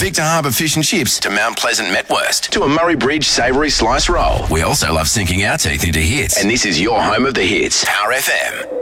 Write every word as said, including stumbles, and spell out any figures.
Victor Harbour fish and chips to Mount Pleasant Metwurst to a Murray Bridge savoury slice roll. We also love sinking our teeth into hits. And this is your home of the hits. Power F M.